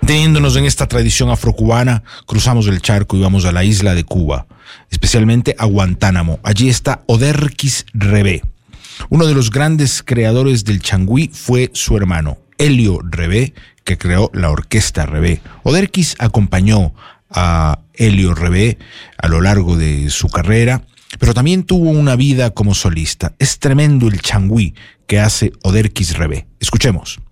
Manteniéndonos en esta tradición afrocubana, cruzamos el charco y vamos a la isla de Cuba, especialmente a Guantánamo. Allí está Oderquis Rebé. Uno de los grandes creadores del changüí fue su hermano, Helio Rebé, que creó la orquesta Rebé. Oderquis acompañó a Helio Rebé a lo largo de su carrera, pero también tuvo una vida como solista. Es tremendo el changüí que hace Oderquis Rebé. Escuchemos.